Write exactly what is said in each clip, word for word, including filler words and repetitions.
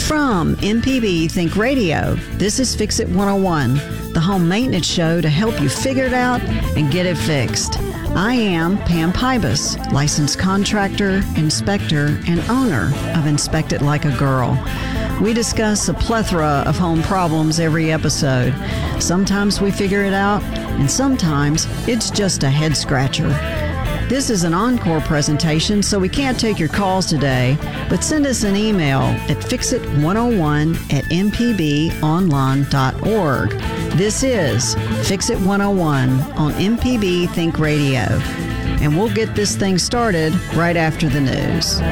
From M P B Think Radio, this is Fix It one oh one, the home maintenance show to help you figure it out and get it fixed. I am Pam Pybus, licensed contractor, inspector, and owner of Inspect It Like a Girl. We discuss a plethora of home problems every episode. Sometimes we figure it out, and sometimes it's just a head scratcher. This is an encore presentation, so we can't take your calls today, but send us an email at fix it one oh one at m p b online dot org. This is Fix It one oh one on M P B Think Radio, and we'll get this thing started right after the news.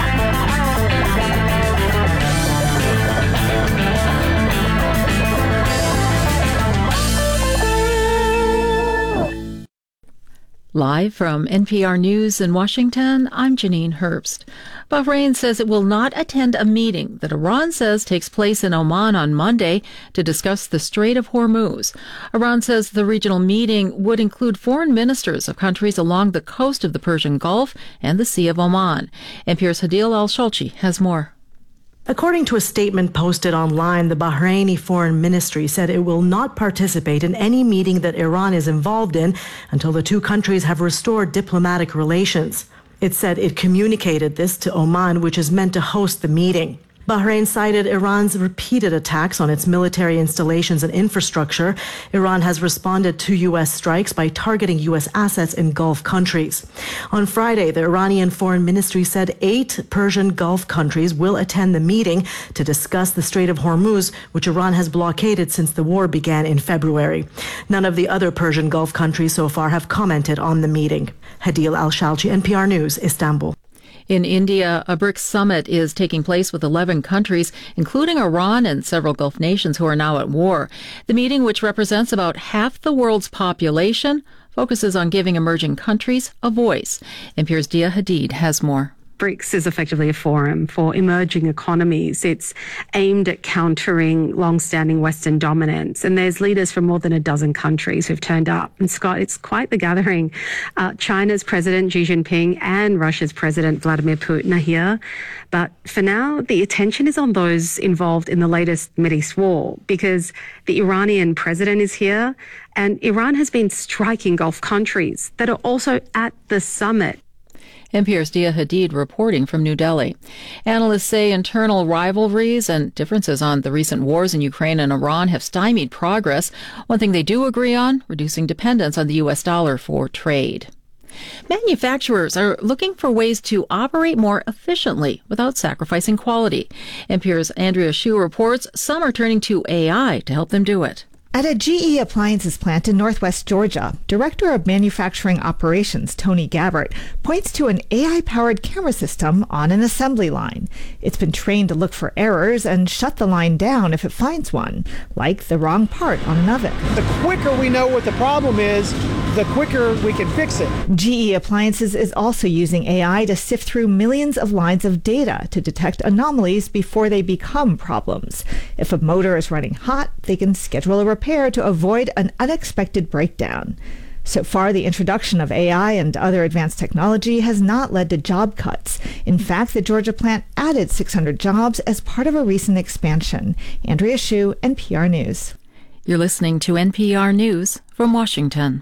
Live from N P R News in Washington, I'm Janine Herbst. Bahrain says it will not attend a meeting that Iran says takes place in Oman on Monday to discuss the Strait of Hormuz. Iran says the regional meeting would include foreign ministers of countries along the coast of the Persian Gulf and the Sea of Oman. N P R's Hadil Al-Shalchi has more. According to a statement posted online, the Bahraini Foreign Ministry said it will not participate in any meeting that Iran is involved in until the two countries have restored diplomatic relations. It said it communicated this to Oman, which is meant to host the meeting. Bahrain cited Iran's repeated attacks on its military installations and infrastructure. Iran has responded to U S strikes by targeting U S assets in Gulf countries. On Friday, the Iranian Foreign Ministry said eight Persian Gulf countries will attend the meeting to discuss the Strait of Hormuz, which Iran has blockaded since the war began in February. None of the other Persian Gulf countries so far have commented on the meeting. Hadil Al-Shalchi, N P R News, Istanbul. In India, a BRICS summit is taking place with eleven countries, including Iran and several Gulf nations who are now at war. The meeting, which represents about half the world's population, focuses on giving emerging countries a voice. N P R's Dia Hadid has more. BRICS is effectively a forum for emerging economies. It's aimed at countering long-standing Western dominance. And there's leaders from more than a dozen countries who've turned up. And Scott, it's quite the gathering. Uh, China's President Xi Jinping and Russia's President Vladimir Putin are here. But for now, the attention is on those involved in the latest Mideast war, because the Iranian president is here and Iran has been striking Gulf countries that are also at the summit. N P R's Dia Hadid reporting from New Delhi. Analysts say internal rivalries and differences on the recent wars in Ukraine and Iran have stymied progress. One thing they do agree on, reducing dependence on the U S dollar for trade. Manufacturers are looking for ways to operate more efficiently without sacrificing quality. N P R's Andrea Hsu reports some are turning to A I to help them do it. At a G E appliances plant in northwest Georgia, Director of Manufacturing Operations Tony Gabbert points to an A I-powered camera system on an assembly line. It's been trained to look for errors and shut the line down if it finds one, like the wrong part on an oven. The quicker we know what the problem is, the quicker we can fix it. G E Appliances is also using A I to sift through millions of lines of data to detect anomalies before they become problems. If a motor is running hot, they can schedule a repair to avoid an unexpected breakdown. So far, the introduction of A I and other advanced technology has not led to job cuts. In fact, the Georgia plant added six hundred jobs as part of a recent expansion. Andrea Hsu, N P R News. You're listening to N P R News from Washington.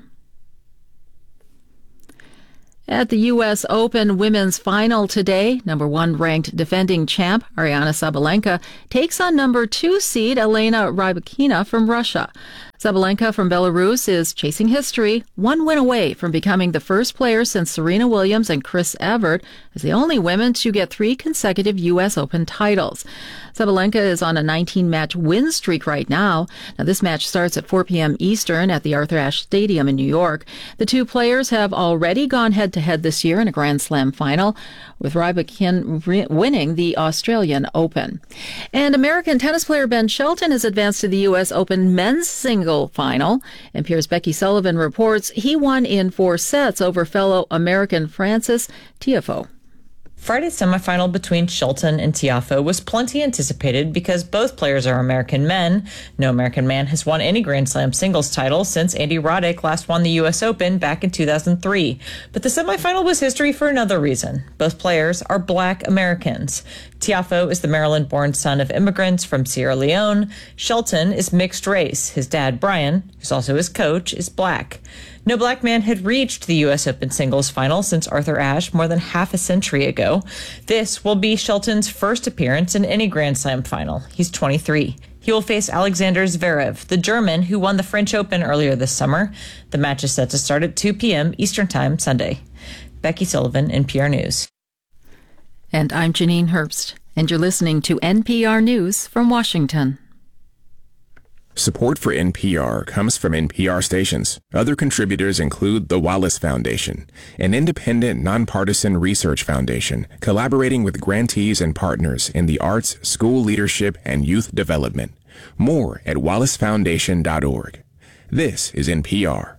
At the U S Open women's final today, number one ranked defending champ Aryna Sabalenka takes on number two seed Elena Rybakina from Russia. Sabalenka from Belarus is chasing history, one win away from becoming the first player since Serena Williams and Chris Evert as the only women to get three consecutive U S Open titles. Sabalenka is on a nineteen-match win streak right now. Now, this match starts at four p.m. Eastern at the Arthur Ashe Stadium in New York. The two players have already gone head-to-head this year in a Grand Slam final, with Rybakina winning the Australian Open. And American tennis player Ben Shelton has advanced to the U S Open men's single final. N P R's Becky Sullivan reports he won in four sets over fellow American Francis Tiafoe. Friday's semifinal between Shelton and Tiafoe was plenty anticipated because both players are American men. No American man has won any Grand Slam singles title since Andy Roddick last won the U S Open back in two thousand three. But the semifinal was history for another reason. Both players are Black Americans. Tiafoe is the Maryland-born son of immigrants from Sierra Leone. Shelton is mixed race. His dad, Brian, who's also his coach, is Black. No Black man had reached the U S Open singles final since Arthur Ashe more than half a century ago. This will be Shelton's first appearance in any Grand Slam final. He's twenty-three. He will face Alexander Zverev, the German who won the French Open earlier this summer. The match is set to start at two p.m. Eastern Time Sunday. Becky Sullivan, N P R News. And I'm Janine Herbst, and you're listening to N P R News from Washington. Support for N P R comes from N P R stations. Other contributors include the Wallace Foundation, an independent, nonpartisan research foundation collaborating with grantees and partners in the arts, school leadership, and youth development. More at wallace foundation dot org. This is N P R.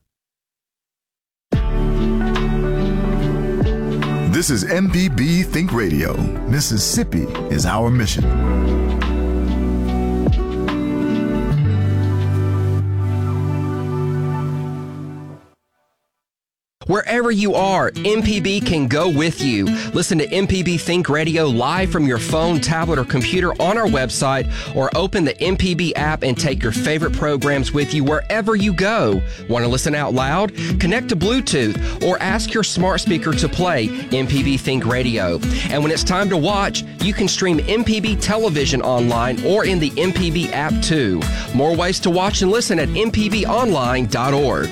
This is M P B Think Radio. Mississippi is our mission. Wherever you are, M P B can go with you. Listen to M P B Think Radio live from your phone, tablet, or computer on our website, or open the M P B app and take your favorite programs with you wherever you go. Want to listen out loud? Connect to Bluetooth or ask your smart speaker to play M P B Think Radio. And when it's time to watch, you can stream M P B television online or in the M P B app too. More ways to watch and listen at m p b online dot org.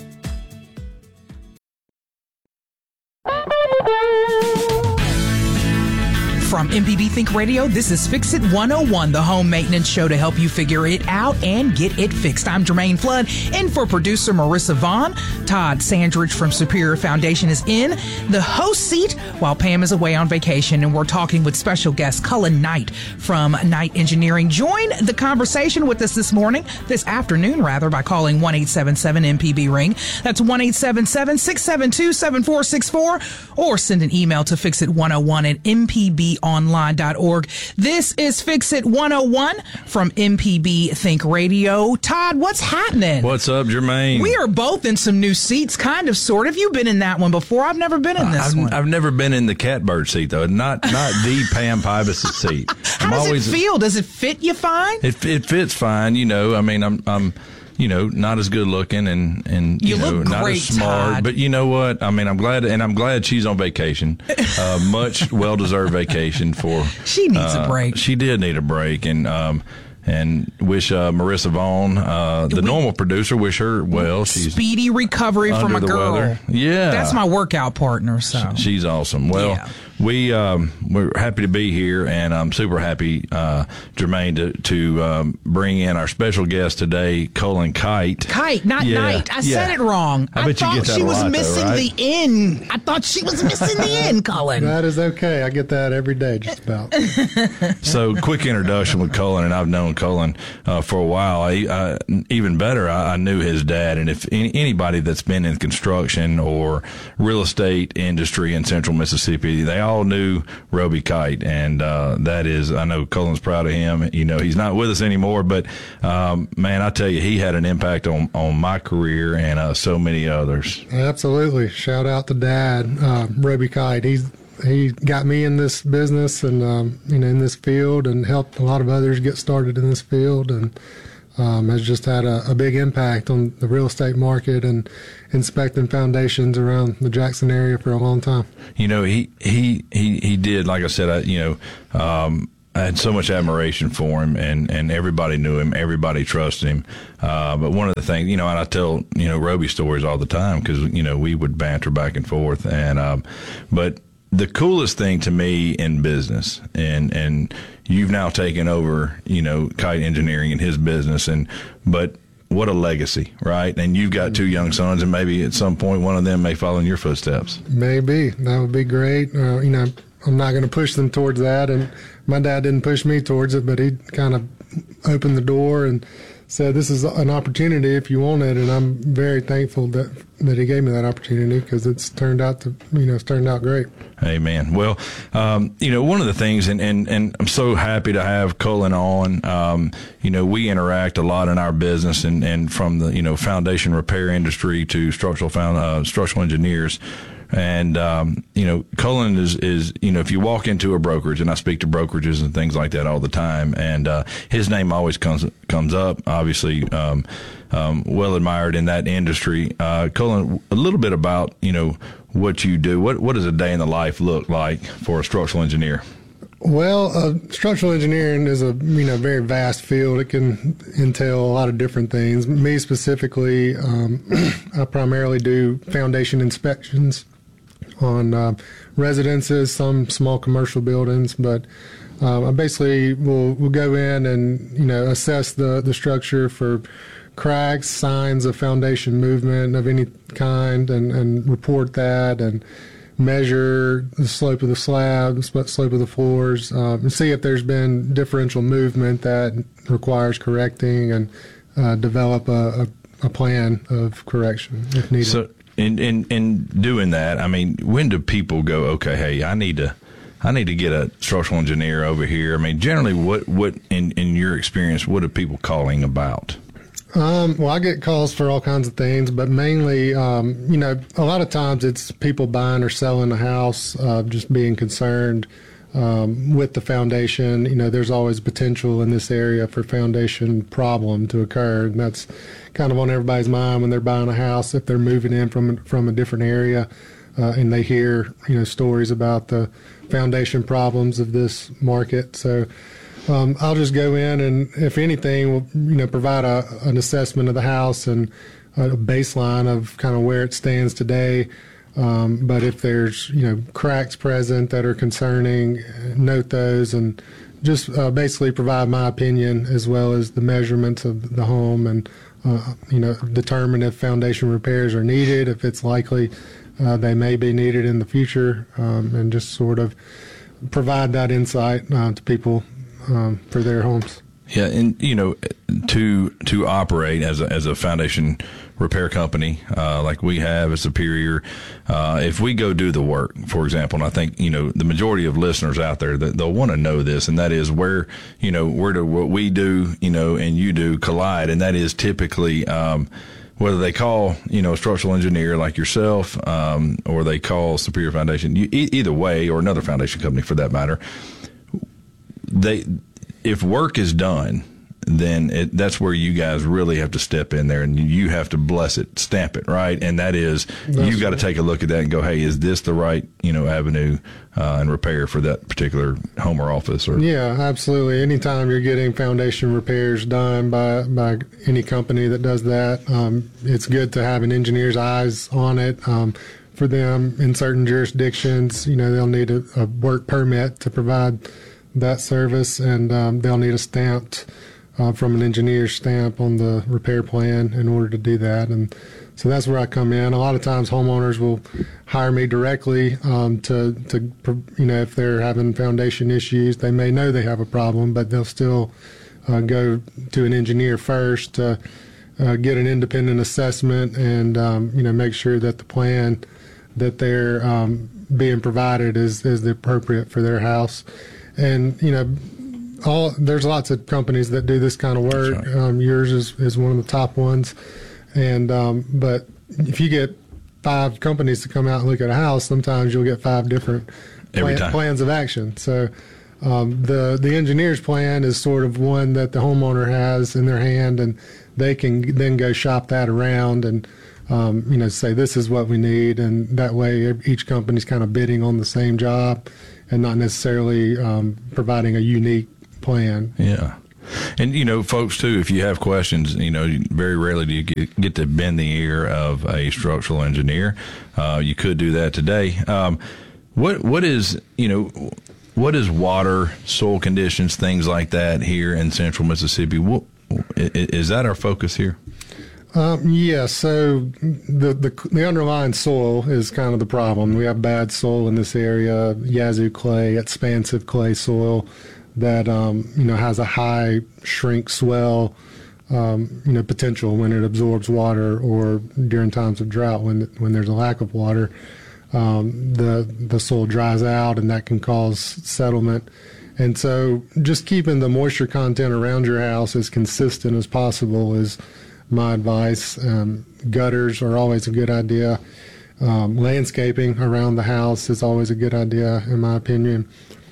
From M P B Think Radio, this is Fix It one oh one, the home maintenance show to help you figure it out and get it fixed. I'm Jermaine Flood, in for producer Marissa Vaughn. Todd Sandridge from Superior Foundation is in the host seat while Pam is away on vacation, and we're talking with special guest Cullen Knight from Knight Engineering. Join the conversation with us this morning, this afternoon rather, by calling one eight seven seven M P B ring. That's one eight seven seven, six seven two, seven four six four, or send an email to fix it one oh one at m p b online dot org. This is Fix It one oh one from M P B Think Radio. Todd, what's happening? What's up, Jermaine? We are both in some new seats, kind of, sort of. You've been in that one before. I've never been in this I've, one. I've never been in the catbird seat, though. Not not the Pam Pybus seat. How I'm does always, it feel? Does it fit you fine? It it fits fine. You know, I mean, I'm I'm. You know, not as good looking and, and you, you know, look not great, as smart. Todd. But you know what? I mean, I'm glad, and I'm glad she's on vacation. Uh, much well-deserved vacation for. She needs uh, a break. She did need a break, and um, and wish uh, Marissa Vaughn, uh, the we, normal producer, wish her well. She's speedy recovery from a girl. Weather. Yeah, that's my workout partner. So she's awesome. Well. Yeah. We um, we're happy to be here, and I'm super happy, uh, Jermaine, to to um, bring in our special guest today, Cullen Kite. Kite, not yeah, Knight. I yeah. said it wrong. I, I bet thought you get that she was lot, missing though, right? the N. I thought she was missing the N, Cullen. That is okay. I get that every day, just about. So, quick introduction with Cullen, and I've known Cullen uh, for a while. I, I, even better, I, I knew his dad, and if any, anybody that's been in construction or real estate industry in Central Mississippi, they all knew Roby Kite, and uh, that is, I know Cullen's proud of him. You know, he's not with us anymore, but um, man, I tell you, he had an impact on, on my career and uh, so many others. Absolutely. Shout out to Dad, uh, Roby Kite. He's he got me in this business and um, you know in this field, and helped a lot of others get started in this field, and um, has just had a, a big impact on the real estate market and inspecting foundations around the Jackson area for a long time. You know, he he he, he did, like I said, I, you know, um, I had so much admiration for him, and, and everybody knew him, everybody trusted him. Uh, but one of the things, you know, and I tell, you know, Roby stories all the time because, you know, we would banter back and forth. And, um, but the coolest thing to me in business, and, and you've now taken over, you know, Kite Engineering and his business, and, but what a legacy, right? And you've got two young sons, and maybe at some point one of them may follow in your footsteps. Maybe. That would be great. Uh, you know, I'm not going to push them towards that, and my dad didn't push me towards it, but he kind of opened the door and said, "This is an opportunity if you want it," and I'm very thankful that that he gave me that opportunity because it's turned out to you know it's turned out great. Amen. Well, um, you know, one of the things, and, and, and I'm so happy to have Cullen on. Um, you know, we interact a lot in our business, and, and from the you know foundation repair industry to structural found, uh, structural engineers. And, um, you know, Cullen is, is, you know, if you walk into a brokerage, and I speak to brokerages and things like that all the time, and uh, his name always comes comes up, obviously um, um, well admired in that industry. Uh, Cullen, a little bit about, you know, what you do. What What does a day in the life look like for a structural engineer? Well, uh, structural engineering is a you know very vast field. It can entail a lot of different things. Me specifically, um, I primarily do foundation inspections on uh, residences, some small commercial buildings, but um, I basically will will go in and you know assess the the structure for cracks, signs of foundation movement of any kind, and, and report that and measure the slope of the slab, slope of the floors, um, and see if there's been differential movement that requires correcting, and uh, develop a, a, a plan of correction if needed. So, in, in in doing that, I mean, when do people go, okay, hey, I need to, I need to get a structural engineer over here? I mean, generally, what what in in your experience, what are people calling about? Um, well, I get calls for all kinds of things, but mainly, um, you know, a lot of times it's people buying or selling a house, uh, just being concerned um, with the foundation. You know, there's always potential in this area for foundation problem to occur, and that's kind of on everybody's mind when they're buying a house. If they're moving in from from a different area, uh, and they hear you know stories about the foundation problems of this market, so. Um, I'll just go in and, if anything, we'll, you know, provide a, an assessment of the house and a baseline of kind of where it stands today. Um, but if there's, you know, cracks present that are concerning, note those, and just uh, basically provide my opinion as well as the measurements of the home, and, uh, you know, determine if foundation repairs are needed, if it's likely uh, they may be needed in the future, um, and just sort of provide that insight uh, to people. Um, for their homes. Yeah, and you know, to to operate as a as a foundation repair company uh, like we have at Superior, uh, if we go do the work, for example, and I think you know the majority of listeners out there that they'll want to know this, and that is where you know where do what we do, you know, and you do collide, and that is typically. Um, Whether they call, you know, a structural engineer like yourself, um, or they call Superior Foundation, you, e- either way, or another foundation company for that matter, they, if work is done, then it, that's where you guys really have to step in there, and you have to bless it, stamp it, right? And that is, that's you've got to take a look at that and go, hey, is this the right, you know, avenue uh, and repair for that particular home or office? Or yeah, absolutely. Anytime you're getting foundation repairs done by by any company that does that, um, it's good to have an engineer's eyes on it. Um, for them, in certain jurisdictions, you know, they'll need a, a work permit to provide that service, and um, they'll need a stamped uh, from an engineer's stamp on the repair plan in order to do that. And so that's where I come in. A lot of times homeowners will hire me directly um, to, to, you know, if they're having foundation issues, they may know they have a problem, but they'll still uh, go to an engineer first to uh, get an independent assessment and, um, you know, make sure that the plan that they're um, being provided is, is the appropriate for their house. And, you know, all there's lots of companies that do this kind of work. Right. Um, yours is, is one of the top ones. And um, but if you get five companies to come out and look at a house, sometimes you'll get five different plan, plans of action. So um, the the engineer's plan is sort of one that the homeowner has in their hand, and they can then go shop that around and um, you know say this is what we need, and that way each company's kind of bidding on the same job and not necessarily um, providing a unique plan. Yeah. And, you know, folks, too, if you have questions, you know, very rarely do you get, get to bend the ear of a structural engineer. Uh, you could do that today. Um, what what is, you know, what is water, soil conditions, things like that here in central Mississippi? What, is that our focus here? Um, yeah, so the, the the underlying soil is kind of the problem. We have bad soil in this area, Yazoo clay, expansive clay soil that um, you know has a high shrink swell um, you know, potential when it absorbs water, or during times of drought when when there's a lack of water, um, the the soil dries out, and that can cause settlement. And so just keeping the moisture content around your house as consistent as possible is my advice. Um, gutters are always a good idea. Um, landscaping around the house is always a good idea, in my opinion.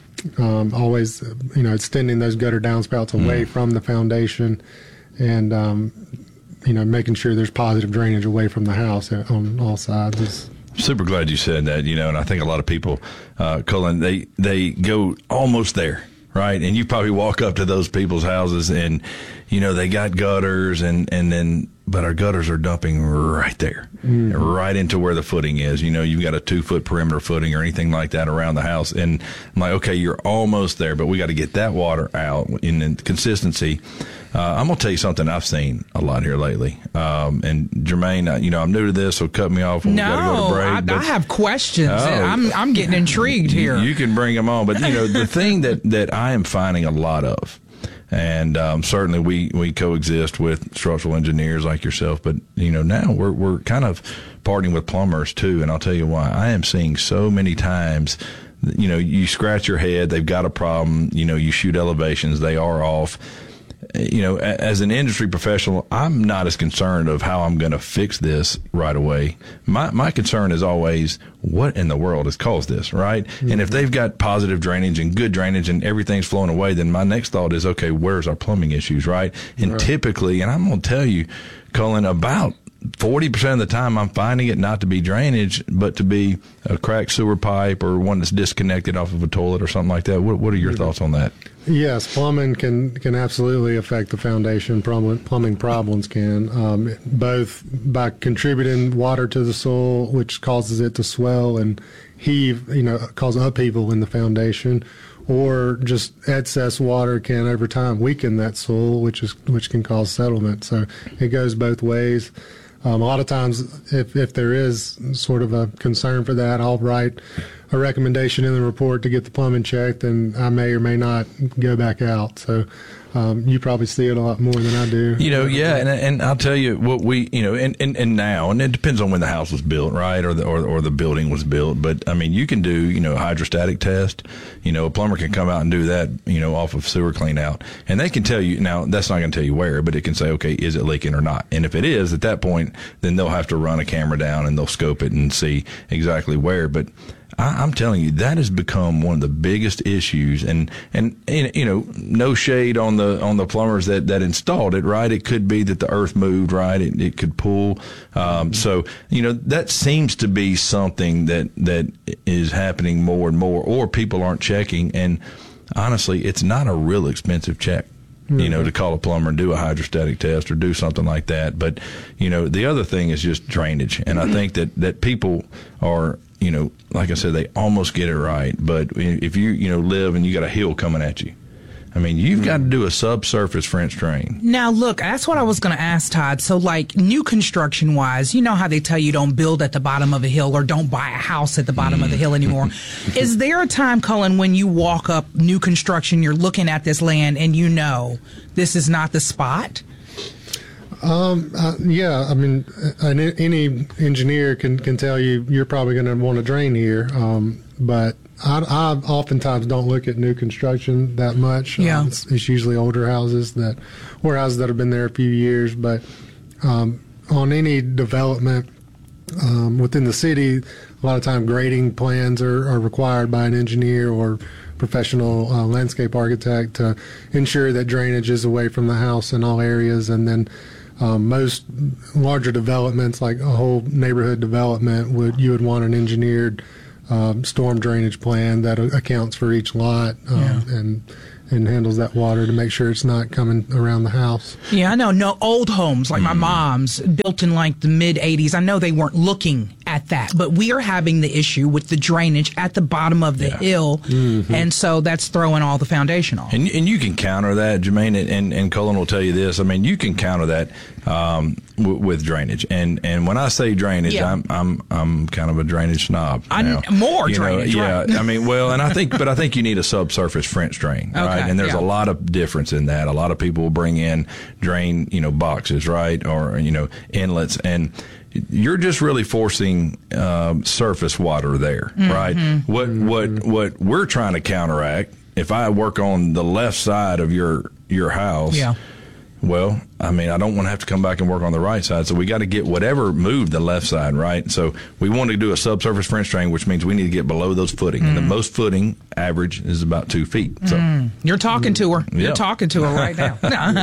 Um, always, you know, extending those gutter downspouts away mm. from the foundation, and, um, you know, making sure there's positive drainage away from the house on all sides is super glad you said that, you know, and I think a lot of people, uh, Cullen, they, they go almost there, right? And you probably walk up to those people's houses and, you know, they got gutters and, and then, but our gutters are dumping right there, mm-hmm. right into where the footing is. You know, you've got a two foot perimeter footing or anything like that around the house. And I'm like, okay, you're almost there, but we got to get that water out in, in consistency. Uh, I'm going to tell you something I've seen a lot here lately. Um, and Jermaine, I, you know, I'm new to this, so cut me off when no, we got to go to break. I, but, I have questions. oh, I'm, I'm getting intrigued here. You, you can bring them on. But, you know, the thing that, that I am finding a lot of, and um, certainly we, we coexist with structural engineers like yourself, but, you know, now we're, we're kind of partnering with plumbers, too. And I'll tell you why. I am seeing so many times, you know, you scratch your head, they've got a problem, you know, you shoot elevations, they are off. You know, as an industry professional, I'm not as concerned of how I'm going to fix this right away. My my concern is always, what in the world has caused this, right? Mm-hmm. And if they've got positive drainage and good drainage and everything's flowing away, then my next thought is, okay, where's our plumbing issues, right? And right. typically, and I'm going to tell you, Cullen, about forty percent of the time I'm finding it not to be drainage, but to be a cracked sewer pipe or one that's disconnected off of a toilet or something like that. What, what are your thoughts on that? Yes, plumbing can can absolutely affect the foundation. Plumbing, plumbing problems can, um, both by contributing water to the soil, which causes it to swell and heave, you know, cause upheaval in the foundation, or just excess water can over time weaken that soil, which is which can cause settlement. So it goes both ways. Um, a lot of times, if, if there is sort of a concern for that, I'll write a recommendation in the report to get the plumbing checked, and I may or may not go back out. So um, you probably see it a lot more than I do. You know, yeah, and and I'll tell you what we, you know, and, and, and now, and it depends on when the house was built, right, or the or, or the building was built. But I mean, you can do, you know, a hydrostatic test. You know, a plumber can come out and do that, you know, off of sewer clean out, and they can tell you. Now, that's not going to tell you where, but it can say, okay, is it leaking or not? And if it is, at that point, then they'll have to run a camera down and they'll scope it and see exactly where. But I, I'm telling you, that has become one of the biggest issues, and, and, and, you know, no shade on the, on the plumbers that, that installed it, right? It could be that the earth moved, right? It, it could pull. Um, so, you know, that seems to be something that, that is happening more and more, or people aren't checking. And honestly, it's not a real expensive check. Mm-hmm. You know, to call a plumber and do a hydrostatic test or do something like that. But, you know, the other thing is just drainage. And I think that, that people are, you know, like I said, they almost get it right. But if you, you know, live and you got a hill coming at you, I mean, you've got to do a subsurface French drain. Now, look, that's what I was going to ask, Todd. So, like, new construction wise, you know how they tell you don't build at the bottom of a hill or don't buy a house at the bottom of the hill anymore. Is there a time, Cullen, when you walk up new construction, you're looking at this land and you know this is not the spot? Um, uh, yeah, I mean, an, any engineer can, can tell you you're probably going to want to drain here, um, but I, I oftentimes don't look at new construction that much. Yeah. Um, it's, it's usually older houses that, or houses that have been there a few years. But um, on any development um, within the city, a lot of time grading plans are, are required by an engineer or professional uh, landscape architect to ensure that drainage is away from the house in all areas. And then um, most larger developments, like a whole neighborhood development, would you would want an engineered Um, storm drainage plan that accounts for each lot um, yeah. and and handles that water to make sure it's not coming around the house. Yeah, I know. No, old homes like my mom's, built in like the mid eighties. I know they weren't looking at at that. But we are having the issue with the drainage at the bottom of the yeah. hill. Mm-hmm. And so that's throwing all the foundation off. And, and you can counter that, Jermaine, and, and Cullen will tell you this. I mean, you can counter that um, w- with drainage. And and when I say drainage, yeah. I'm I'm I'm kind of a drainage snob. Now. I, more you drainage, know, right? Yeah, I mean, well, and I think, but I think you need a subsurface French drain, okay, right? And there's yeah. a lot of difference in that. A lot of people will bring in drain, you know, boxes, right, or you know, inlets, and you're just really forcing uh, surface water there, mm-hmm. right? What mm-hmm. what what we're trying to counteract. If I work on the left side of your your house, yeah. well, I mean, I don't want to have to come back and work on the right side. So we got to get whatever moved the left side, right? So we want to do a subsurface French drain, which means we need to get below those footing. Mm. And the most footing average is about two feet. So mm. You're talking to her. Yeah. You're talking to her right now.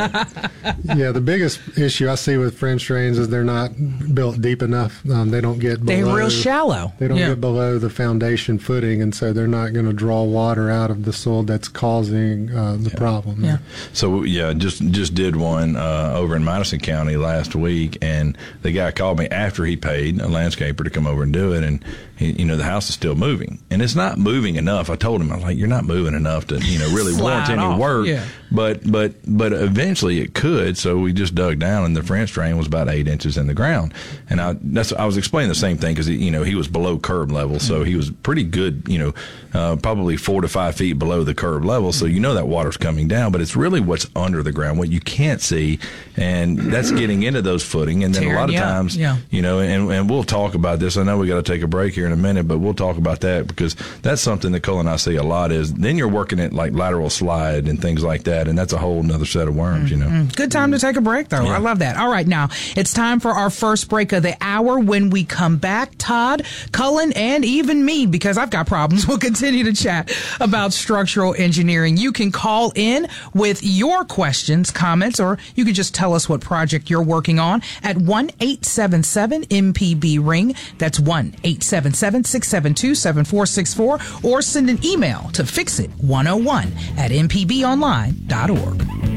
Yeah, the biggest issue I see with French drains is they're not built deep enough. Um, they don't get below. They're real shallow. They don't yeah. get below the foundation footing, and so they're not going to draw water out of the soil that's causing uh, the yeah. problem. Yeah. So, yeah, just just did one uh, over in Madison County last week, and the guy called me after he paid a landscaper to come over and do it, and he, you know, the house is still moving, and it's not moving enough. I told him, I was like, you're not moving enough to, you know, really warrant any off. work. Yeah. But but but eventually it could. So we just dug down, and the French drain was about eight inches in the ground. And I that's I was explaining the same thing because you know he was below curb level, so he was pretty good. You know, uh, probably four to five feet below the curb level. So you know that water's coming down, but it's really what's under the ground, what you can't see, and that's getting into those footing. And then Tearing, a lot of yeah, times, yeah. you know, and and we'll talk about this. I know we got to take a break here in a minute, but we'll talk about that because that's something that Cole and I see a lot. Is then you're working at like lateral slide and things like that, and that's a whole nother set of worms, you know. Mm-hmm. Good time to take a break, though. Yeah. I love that. All right, now it's time for our first break of the hour. When we come back, Todd, Cullen, and even me, because I've got problems, we'll continue to chat about structural engineering. You can call in with your questions, comments, or you can just tell us what project you're working on at one eight seven seven M P B ring. That's one eight seven seven, six seven two, seven four six four, or send an email to fixit one oh one at m p b online dot org.